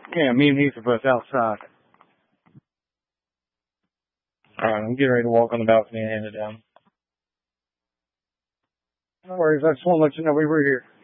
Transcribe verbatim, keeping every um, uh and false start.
Yeah, me and Heath are both outside. Alright, I'm getting ready to walk on the balcony and hand it down. No worries, I just want to let you know we were here.